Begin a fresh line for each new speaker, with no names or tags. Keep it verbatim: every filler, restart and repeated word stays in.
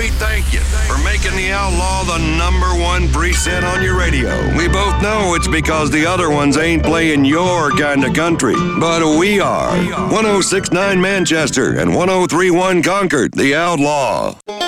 we thank you for making the Outlaw the number one preset on your radio. We both know it's because the other ones ain't playing your kind of country, but we are. one oh six point nine Manchester and one oh three point one Concord, the Outlaw.